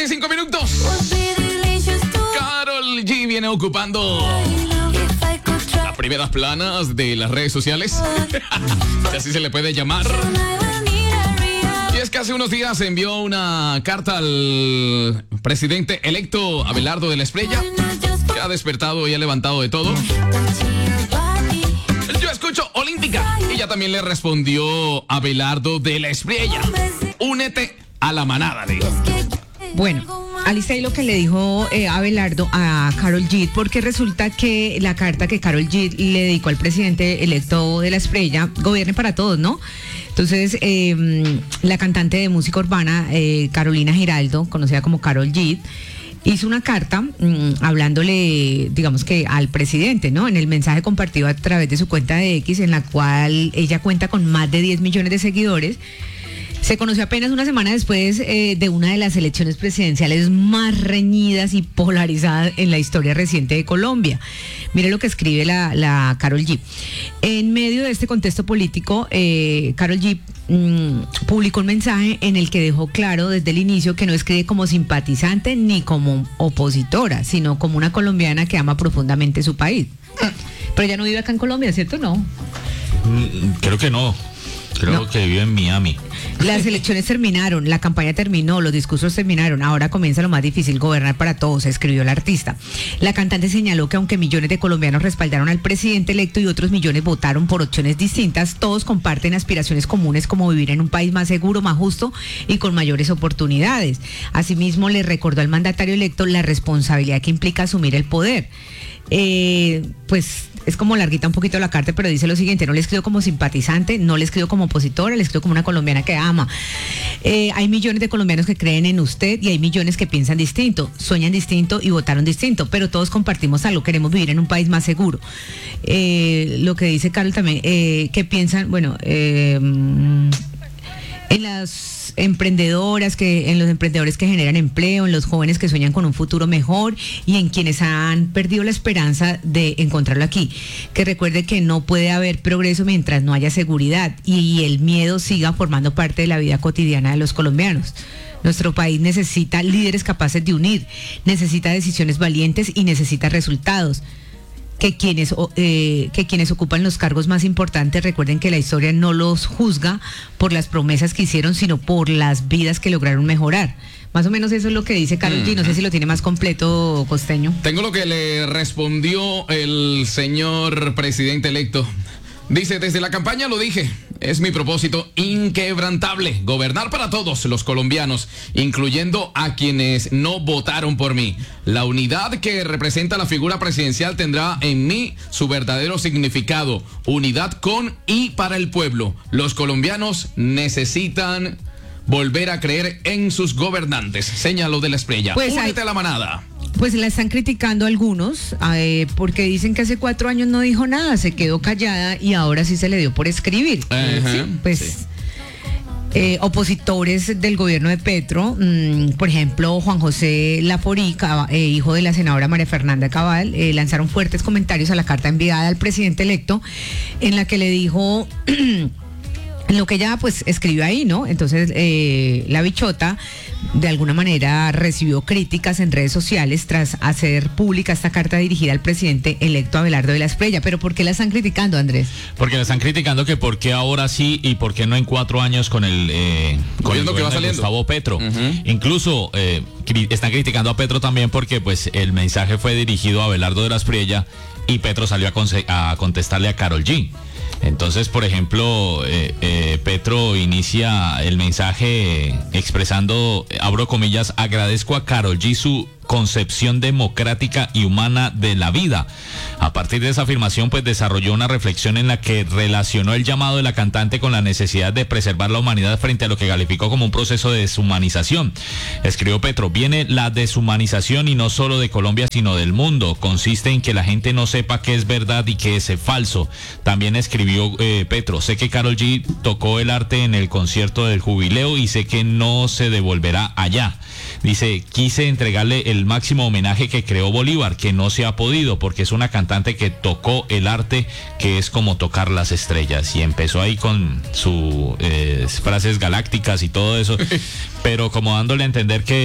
8:25. Karol G viene ocupando las primeras planas de las redes sociales, si así se le puede llamar. Y es que hace unos días envió una carta al presidente electo Abelardo de la Espriella, que ha despertado y ha levantado de todo. Yo escucho Olímpica, y ya también le respondió Abelardo de la Espriella: únete a la manada, le digo. Bueno, alista ahí lo que le dijo Abelardo a Karol G, porque resulta que la carta que Karol G le dedicó al presidente electo de la Espriella, Gobierne para Todos, ¿no? Entonces, la cantante de música urbana, Carolina Giraldo, conocida como Karol G, hizo una carta hablándole, digamos que al presidente, ¿no? En el mensaje compartido a través de su cuenta de X, en la cual ella cuenta con más de 10 millones de seguidores. Se conoció apenas una semana después de una de las elecciones presidenciales más reñidas y polarizadas en la historia reciente de Colombia. Mire lo que escribe la Karol G. En medio de este contexto político, Karol G publicó un mensaje en el que dejó claro desde el inicio que no escribe como simpatizante ni como opositora, sino como una colombiana que ama profundamente su país. Pero ella no vive acá en Colombia, ¿cierto? No. Creo que no. Creo que vive en Miami. Las elecciones terminaron, la campaña terminó, los discursos terminaron, ahora comienza lo más difícil, gobernar para todos, escribió la artista. La cantante señaló que aunque millones de colombianos respaldaron al presidente electo y otros millones votaron por opciones distintas, todos comparten aspiraciones comunes como vivir en un país más seguro, más justo y con mayores oportunidades. Asimismo, le recordó al mandatario electo la responsabilidad que implica asumir el poder. Pues es como larguita un poquito la carta, pero dice lo siguiente: no le escribo como simpatizante, no le escribo como opositora, le escribo como una colombiana que ama. Hay millones de colombianos que creen en usted y hay millones que piensan distinto, sueñan distinto y votaron distinto, pero todos compartimos algo, queremos vivir en un país más seguro. Lo que dice Karol también, que piensan, bueno, en las emprendedoras, en los emprendedores que generan empleo, en los jóvenes que sueñan con un futuro mejor y en quienes han perdido la esperanza de encontrarlo aquí. Que recuerde que no puede haber progreso mientras no haya seguridad y el miedo siga formando parte de la vida cotidiana de los colombianos. Nuestro país necesita líderes capaces de unir, necesita decisiones valientes y necesita resultados. Que quienes ocupan los cargos más importantes recuerden que la historia no los juzga por las promesas que hicieron, sino por las vidas que lograron mejorar. Más o menos eso es lo que dice Karol G. No sé si lo tiene más completo, Costeño. Tengo lo que le respondió el señor presidente electo. Dice: desde la campaña lo dije, es mi propósito inquebrantable, gobernar para todos los colombianos, incluyendo a quienes no votaron por mí. La unidad que representa la figura presidencial tendrá en mí su verdadero significado, unidad con y para el pueblo. Los colombianos necesitan volver a creer en sus gobernantes, señaló de la Espriella. Pues únete a la manada. Pues la están criticando algunos porque dicen que hace 4 años no dijo nada, se quedó callada y ahora sí se le dio por escribir. Ajá, sí, pues sí. Opositores del gobierno de Petro, por ejemplo Juan José Laforí, hijo de la senadora María Fernanda Cabal, lanzaron fuertes comentarios a la carta enviada al presidente electo, en la que le dijo lo que ella pues escribió ahí, ¿no? Entonces la bichota de alguna manera recibió críticas en redes sociales tras hacer pública esta carta dirigida al presidente electo Abelardo de la Espriella. ¿Pero por qué la están criticando, Andrés? Porque la están criticando que por qué ahora sí y por qué no en 4 años con el gobierno que va de saliendo. Gustavo Petro. Incluso están criticando a Petro también porque pues el mensaje fue dirigido a Abelardo de la Espriella y Petro salió a contestarle a Karol G. Entonces, por ejemplo, Petro inicia el mensaje expresando, abro comillas, agradezco a Karol G su concepción democrática y humana de la vida. A partir de esa afirmación, pues desarrolló una reflexión en la que relacionó el llamado de la cantante con la necesidad de preservar la humanidad frente a lo que calificó como un proceso de deshumanización. Escribió Petro: viene la deshumanización y no solo de Colombia sino del mundo. Consiste en que la gente no sepa qué es verdad y qué es falso. También escribió Petro: sé que Karol G tocó el arte en el concierto del jubileo y sé que no se devolverá allá. Dice: quise entregarle el máximo homenaje que creó Bolívar, que no se ha podido porque es una cantante que tocó el arte que es como tocar las estrellas. Y empezó ahí con sus frases galácticas y todo eso, pero como dándole a entender que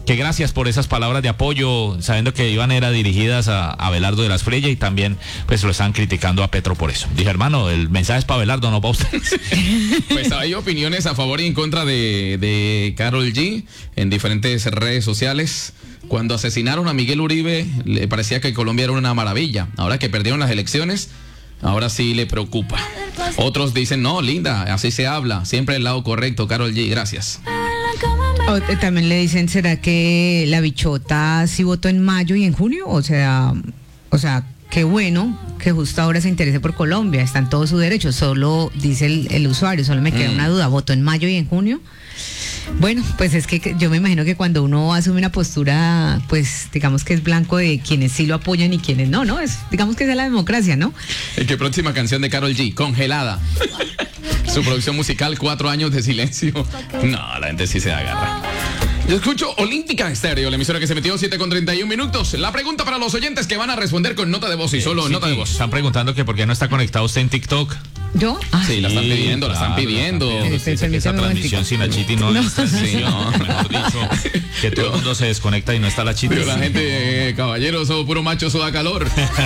que gracias por esas palabras de apoyo, sabiendo que iban era dirigidas a Abelardo de la Espriella, y también pues lo están criticando a Petro por eso. Dije, hermano, el mensaje es para Abelardo, no para ustedes. Pues hay opiniones a favor y en contra de Karol G en diferentes redes sociales. Cuando asesinaron a Miguel Uribe, le parecía que Colombia era una maravilla. Ahora que perdieron las elecciones, ahora sí le preocupa. Otros dicen, no, linda, así se habla, siempre el lado correcto, Karol G, gracias. También le dicen, ¿será que la bichota sí votó en mayo y en junio? O sea, qué bueno que justo ahora se interese por Colombia, está en todo su derecho, solo dice el usuario, solo me queda una duda, ¿votó en mayo y en junio? Bueno, pues es que yo me imagino que cuando uno asume una postura, pues digamos que es blanco de quienes sí lo apoyan y quienes no, ¿no? Digamos que es la democracia, ¿no? ¿Qué próxima canción de Karol G? Congelada. Su producción musical, 4 años de silencio. No, la gente sí se agarra. Yo escucho Olímpica Estéreo, la emisora que se metió 7:31. La pregunta para los oyentes que van a responder con nota de voz y solo nota de voz. Están preguntando que por qué no está conectado usted en TikTok. ¿Yo? Sí, la están pidiendo, la están pidiendo. Dice que esa transmisión sin la Chiti no es transmisión, mejor dicho, que todo el mundo se desconecta y no está la Chiti. Pero la gente, caballeros, somos puro macho, suda calor.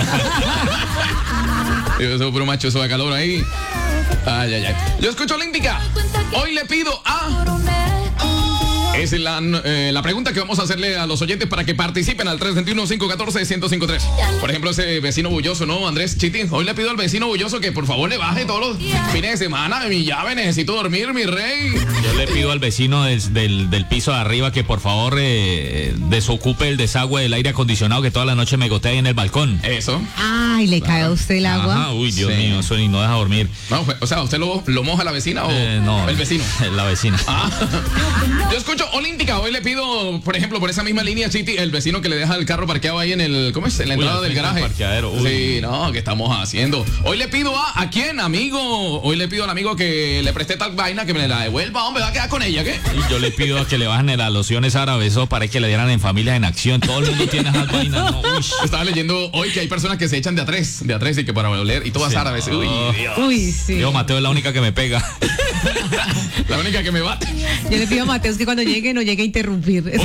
Yo soy puro macho, suda calor ahí. Ay, ay, ay. Yo escucho Olímpica. Hoy le pido a... Es la pregunta que vamos a hacerle a los oyentes para que participen al 321-514-1053. Por ejemplo, ese vecino bulloso, ¿no, Andrés Chitín? Hoy le pido al vecino bulloso que por favor le baje todos los fines de semana. Mi llave, necesito dormir, mi rey. Yo le pido al vecino del piso de arriba que por favor desocupe el desagüe del aire acondicionado que toda la noche me gotea ahí en el balcón. Eso. Ay, ¿le cae a usted el agua? Ajá, uy, Dios mío, eso y no deja dormir. No, o sea, ¿usted lo moja la vecina o no, el vecino? La vecina. Yo escucho Olímpica. Hoy le pido, por ejemplo, por esa misma línea, Chiti, el vecino que le deja el carro parqueado ahí en el, ¿cómo es? En la entrada del garaje. Sí, no, ¿qué estamos haciendo? Hoy le pido ¿a quién, amigo? Hoy le pido al amigo que le presté tal vaina que me la devuelva, hombre, va a quedar con ella, ¿qué? Y yo le pido a que le bajen las lociones árabes, eso para que le dieran en Familias en Acción. Todo el mundo tiene esas vainas, ¿no? Estaba leyendo hoy que hay personas que se echan de a tres y que para oler, y todas árabes. No. Uy, Dios. Uy, sí. Yo, Mateo, es la única que me pega. La única que me bate. Yo le pido a Mateus que cuando llegue no llegue a interrumpir. Que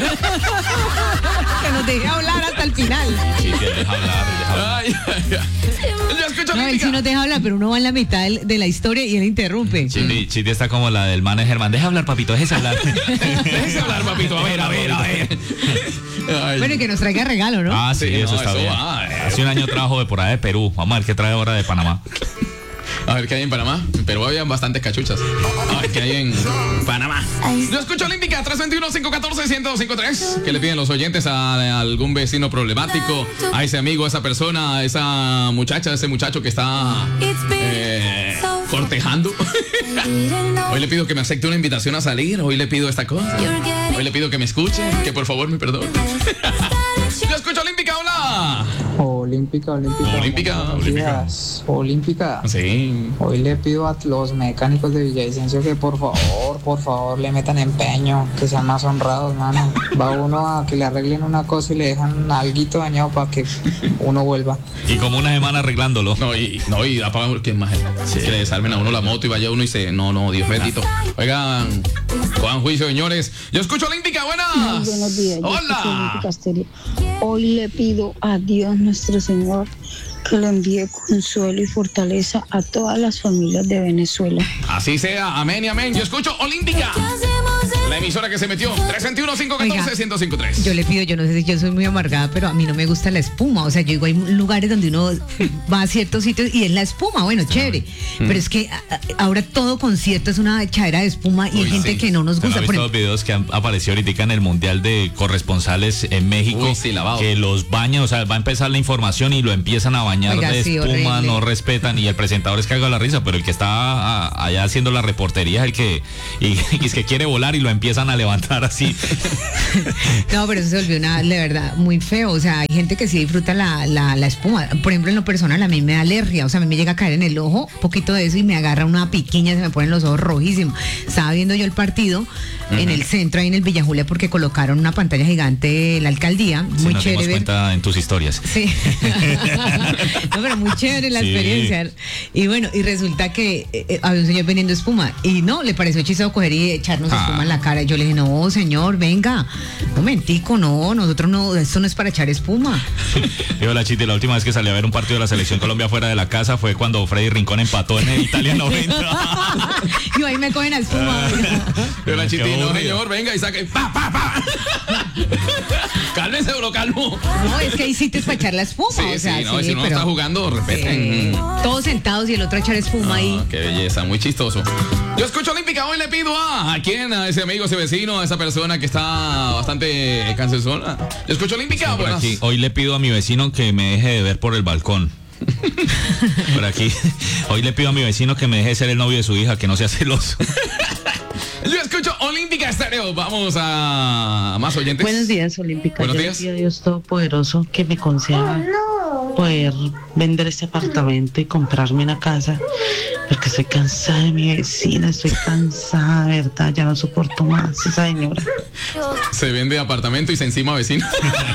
nos deje hablar hasta el final. Sí, que deja hablar. Ay, ay, ay. Yo escucho No, él sí nos deja hablar, pero uno va en la mitad de la historia y él interrumpe. Chiti está como la del man de Germán. Deja hablar, papito, déjese hablar. Déjese hablar, papito. A ver. Ay. Bueno, y que nos traiga regalo, ¿no? Ah, sí, eso está bien. Hace un año trajo de por ahí de Perú. Vamos a ver qué trae ahora de Panamá. A ver qué hay en Panamá. En Perú había bastantes cachuchas. A ver qué hay en Panamá. Yo escucho Olímpica 321-514-1053. ¿Qué le piden los oyentes a algún vecino problemático? A ese amigo, a esa persona, a esa muchacha, a ese muchacho que está cortejando. Hoy le pido que me acepte una invitación a salir. Hoy le pido esta cosa. Hoy le pido que me escuche. Que por favor me perdone. Yo escucho Olímpica, hola. Olímpica. Sí. Hoy le pido a los mecánicos de Villavicencio que por favor le metan empeño, que sean más honrados, mano. Va uno a que le arreglen una cosa y le dejan alguito dañado para que uno vuelva. Y como una semana arreglándolo. No, y apagan que más que le desarmen a uno la moto y vaya uno y se. No, Dios bendito. Oigan, cojan juicio, señores. Yo escucho Olímpica, buenas. Buenos días. Hola. Hoy le pido a Dios nuestro Señor que le envíe consuelo y fortaleza a todas las familias de Venezuela. Así sea, amén y amén. Yo escucho Olímpica, la emisora que se metió 321-514-1053. Yo le pido, yo no sé si yo soy muy amargada, pero a mí no me gusta la espuma. O sea, yo digo, hay lugares donde uno va a ciertos sitios y es la espuma, bueno, chévere. Pero es que ahora todo concierto es una echadera de espuma y hay gente que no nos gusta. ¿No has visto los videos que han aparecido ahorita en el Mundial de corresponsales en México? Que los bañan, o sea, va a empezar la información y lo empiezan a bañar de espuma, no respetan, y el presentador es que haga la risa, pero el que está allá haciendo la reportería es el que es que quiere volar y lo empiezan a levantar así. No, pero eso se volvió de verdad muy feo. O sea, hay gente que sí disfruta la espuma. Por ejemplo, en lo personal a mí me da alergia, o sea, a mí me llega a caer en el ojo un poquito de eso y me agarra una piquiña, se me ponen los ojos rojísimos. Estaba viendo yo el partido en el centro, ahí en el Villa Julia, porque colocaron una pantalla gigante en la alcaldía, muy nos chévere. Dimos cuenta en tus historias. Sí. No, pero muy chévere la Sí. experiencia. Y bueno, y resulta que había un señor vendiendo espuma y no, le pareció chistoso coger y echarnos espuma en la cara. Y yo le dije, no, señor, venga, un momentico, no, nosotros no, esto no es para echar espuma. Digo la Chiti, la última vez que salí a ver un partido de la Selección Colombia fuera de la casa fue cuando Freddy Rincón empató en el Italia 90. Y ahí me cogen a espuma. Pero la Qué Chiti, no, aburrido. señor, venga y saque. ¡Pa, pa, pa! Cálmese, lo calmo. No, es que hay sitios para echar la espuma. Sí, o sea, sí, no, sí, si uno pero, está jugando, respeten. todos sentados y el otro a echar espuma ahí. Qué belleza, muy chistoso. Yo escucho Olímpica, hoy le pido a quién, a ese amigo, ese vecino, a esa persona que está bastante cansezona. Yo escucho Olímpica, Por buenas. aquí, hoy le pido a mi vecino que me deje de ver por el balcón. Por aquí, hoy le pido a mi vecino que me deje ser el novio de su hija, que no sea celoso. Yo escucho Olímpica Estéreo. Vamos a más oyentes. Buenos días, Olímpica. Buenos Yo días. le pido a Dios Todopoderoso que me conceda poder vender este apartamento y comprarme una casa, porque estoy cansada de mi vecina, estoy cansada, de verdad, ya no soporto más esa señora. Se vende apartamento y se encima vecina.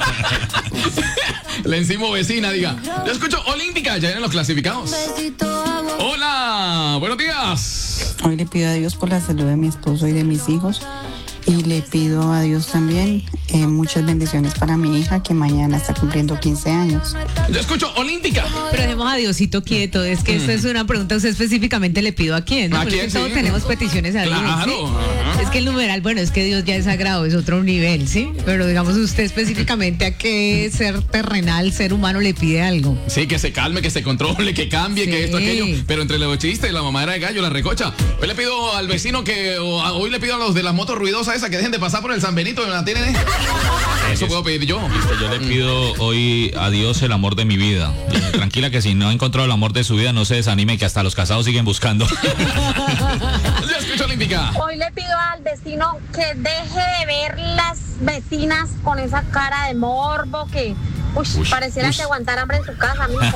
Le encima vecina, diga. Yo escucho Olímpica, ya eran los clasificados. Hola, buenos días. Hoy le pido a Dios por la salud de mi esposo y de mis hijos. Y le pido a Dios también muchas bendiciones para mi hija que mañana está cumpliendo 15 años. Yo escucho Olímpica. Pero dejemos a Diosito quieto. Es que esta es una pregunta. Usted específicamente le pido a quién. ¿no? ¿A Porque quién? todos Sí. tenemos peticiones a Dios. Claro. ¿sí? Ajá. Es que el numeral, bueno, es que Dios ya es sagrado, es otro nivel, ¿sí? Pero digamos usted específicamente a qué ser terrenal, ser humano le pide algo. Sí, que se calme, que se controle, que cambie, Sí. que esto, aquello. Pero entre los chistes, la mamadera de gallo, la recocha. Hoy le pido al vecino hoy le pido a los de las motos ruidosas esa que dejen de pasar por el San Benito, me la tienen. Eso puedo pedir yo. Yo le pido hoy a Dios el amor de mi vida. Tranquila que si no ha encontrado el amor de su vida, no se desanime, que hasta los casados siguen buscando. Yo escucho Olímpica. Hoy le pido al vecino que deje de ver las vecinas con esa cara de morbo que pareciera que aguantar hambre en su casa, mijo.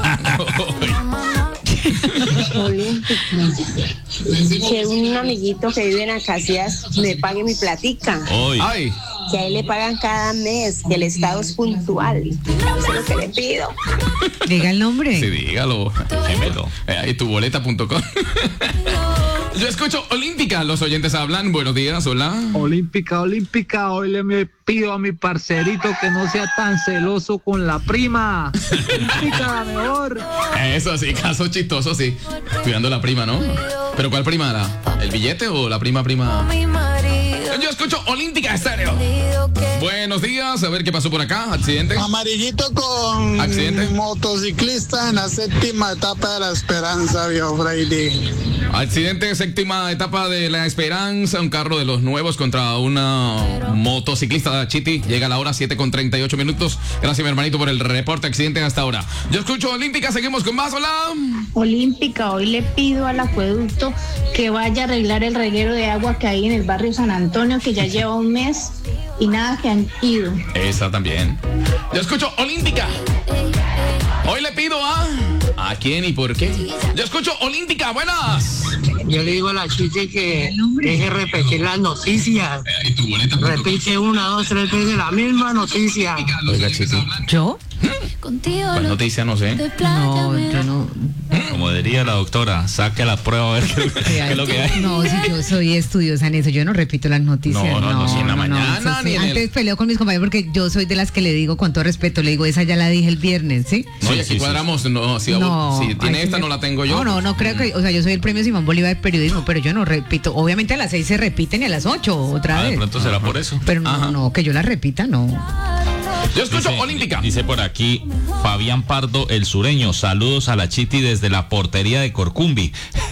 Que un amiguito que vive en Acacias me pague mi platica, Hoy. Ay, que a él le pagan cada mes, que el Estado es puntual. Eso es lo que le pido. Diga el nombre. sí, dígalo. Dímelo. Ahí tuboleta.com. Yo escucho Olímpica. Los oyentes hablan. Buenos días, hola. Olímpica, Olímpica, hoy le me pido a mi parcerito que no sea tan celoso con la prima. Olímpica, mejor. Eso sí, caso chistoso, sí. Cuidando la prima, ¿no? ¿Pero cuál prima? ¿El billete o la prima? Yo escucho Olímpica Estéreo. Buenos días, a ver qué pasó por acá. ¿Accidente? Amarillito con ¿Accidente? motociclista en la séptima etapa de la Esperanza, vio Freddy. Accidente, séptima etapa de la Esperanza. Un carro de los nuevos contra una motociclista. Chiti, llega a la hora 7:38 minutos. Gracias, mi hermanito, por el reporte accidente hasta ahora. Yo escucho Olímpica, seguimos con más. Hola. Olímpica, hoy le pido al acueducto que vaya a arreglar el reguero de agua que hay en el barrio San Antonio, que ya lleva un mes y nada que han ido. Esa también. Yo escucho Olímpica. Hoy le pido ¿a quién y por qué? Yo escucho Olímpica, buenas. Yo le digo a la Chiti que deje repetir las noticias. Repite 1, 2, 3 veces la misma noticia. Oiga, Chiti. ¿Yo? ¿Cuál noticia? No sé. No, yo no. Como diría la doctora, saque la prueba a ver qué es lo que hay. No, si yo soy estudiosa en eso, yo no repito las noticias. No, si en la mañana, eso sí. ni en el- Antes peleo con mis compañeros porque yo soy de las que le digo con todo respeto, le digo, esa ya la dije el viernes, ¿sí? No, y Sí, aquí sí, cuadramos. No, si tiene ahí esta, sí no la tengo yo. No creo que, o sea, yo soy el premio Simón Bolívar de periodismo, pero yo no repito. Obviamente a las 6 se repiten y a las 8 otra De vez. pronto será por eso. Pero no, que yo la repita, no. Yo escucho Dice- Olímpica. Dice por aquí Fabián Pardo, el sureño. Saludos a la Chiti desde la portería de Corcumbi.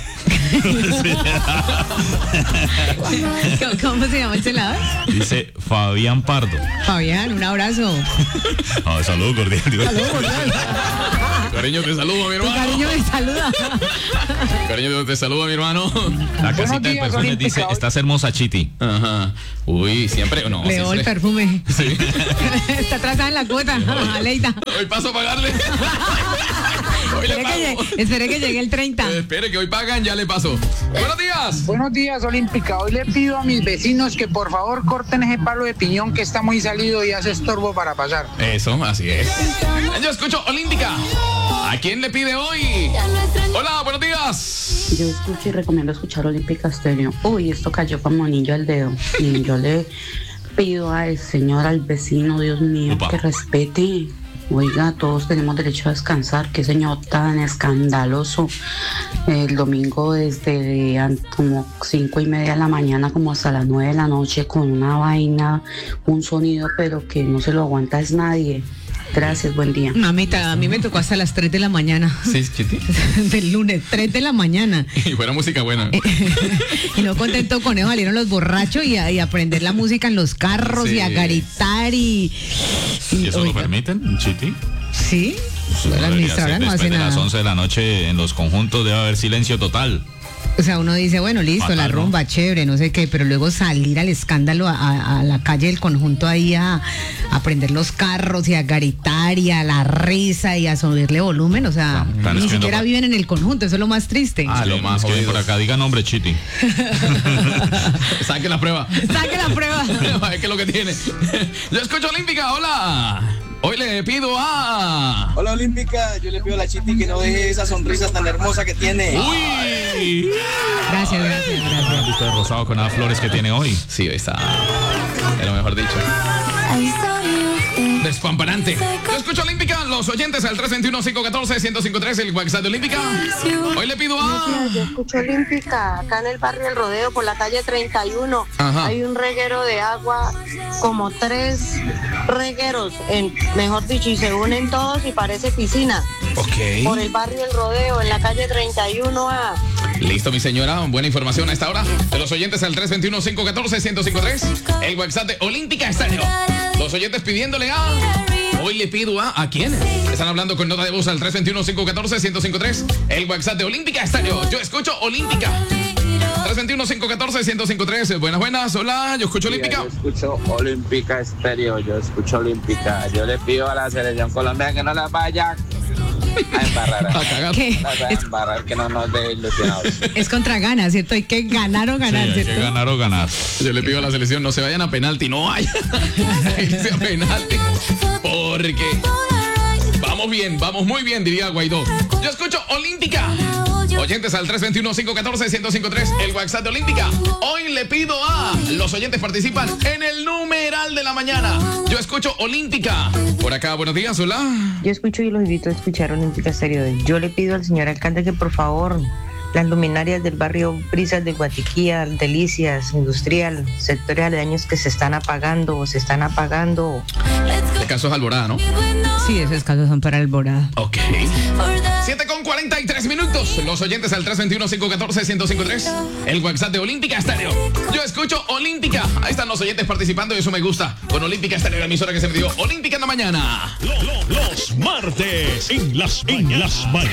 ¿Cómo se llama el celador? Dice Fabián Pardo. Fabián, un abrazo. Saludos cordial. Cariño, te saludo, mi Tu hermano. cariño me saluda. Cariño, te saludo, mi hermano. La casita de días, perfumes Olímpica. dice, estás hermosa, Chiti. Ajá. Uy, siempre. No, Leo el siempre. perfume. Sí. Está atrasada en la cuota, Aleida. Hoy paso a pagarle. Hoy le pago. Espere que llegue el 30. Espere que hoy pagan, ya le paso. Buenos días. Buenos días, Olímpica. Hoy le pido a mis vecinos que por favor corten ese palo de piñón que está muy salido y hace estorbo para pasar. Eso, así es. Yo escucho Olímpica. ¿A quién le pide hoy? Hola, buenos días. Yo escucho y recomiendo escuchar Olímpica Estéreo. Uy, esto cayó como anillo al dedo. Y yo le pido al señor, al vecino, Dios mío, que respete. Oiga, todos tenemos derecho a descansar. Qué señor tan escandaloso. El domingo desde como 5:30 de la mañana como hasta las 9 de la noche con una vaina, un sonido, pero que no se lo aguanta es nadie. Gracias, buen día. Mamita, a mí me tocó hasta las 3 de la mañana. Sí, Chiti. Del lunes, 3 de la mañana. Y fuera música buena. Y no contento con eso, salieron los borrachos y a aprender la música en los carros y a garitar y ¿eso lo permiten, Chiti? Sí. No La administradora no hace después de las nada. 11 de la noche en los conjuntos debe haber silencio total. O sea, uno dice, bueno, listo, la rumba, chévere, no sé qué, pero luego salir al escándalo a la calle del conjunto ahí a prender los carros y a garitar y a la risa y a subirle volumen, o sea, ni siquiera viven en el conjunto, eso es lo más triste. Lo más que por acá diga nombre, Chiti. Saque la prueba. Saque la prueba. ¿Qué es lo que tiene? Yo escucho Olímpica, hola. Hoy le pido a... Hola Olímpica, yo le pido a la Chiti que no deje esa sonrisa tan hermosa que tiene. ¡Uy! Gracias. ¿Viste el rosado con las flores que tiene hoy? Sí, hoy está... Es lo mejor dicho. Despampanante. Yo escucho Olímpica, los oyentes al 321-514-1053, el WhatsApp de Olímpica. Hoy le pido a... Yo escucho Olímpica, acá en el barrio El Rodeo, por la calle 31. Ajá. Hay un reguero de agua, como 3 regueros, mejor dicho, y se unen todos y parece piscina. Ok. Por el barrio El Rodeo, en la calle 31A. Listo, mi señora, buena información a esta hora. De los oyentes al 321-514-1053, el WhatsApp de Olímpica Estéreo. Los oyentes pidiéndole a... Hoy le pido a quién. Están hablando con nota de voz al 321-514-1053, el WhatsApp de Olímpica Estéreo. Yo escucho Olímpica. 321-514-1053. Buenas, hola, yo escucho Olímpica. Yo escucho Olímpica Estéreo, yo escucho Olímpica. Yo le pido a la selección colombiana que no la vaya a embarrar. A cagar. ¿Qué? No la vaya a embarrar, que no nos deje ilusionados. Es contra ganas, ¿cierto? Hay que ganar o ganar, Sí, hay ¿cierto? que ganar o ganar. Yo le pido a la selección, no se vayan a penalti, no vayan a irse a penalti. Porque vamos muy bien, diría Guaidó. Yo escucho Olímpica. Oyentes al 321-514-1053, el WhatsApp de Olímpica. Hoy le pido a... Los oyentes participan en el numeral de la mañana. Yo escucho Olímpica. Por acá, buenos días, hola. Yo escucho y los invito a escuchar Olímpica Estéreo. Yo le pido al señor alcalde que por favor las luminarias del barrio Brisas de Guatiquía, Delicias, Industrial, sectores aledaños que se están apagando. El caso es Alborada, ¿no? Sí, esos casos son para Alborada. Ok. 7:43. Los oyentes al 321-514-1053, el WhatsApp de Olímpica Estéreo. Yo escucho Olímpica. Ahí están los oyentes participando y eso me gusta. Con Olímpica Estéreo, la emisora que se me dio Olímpica en la mañana. Los martes en las mañanas.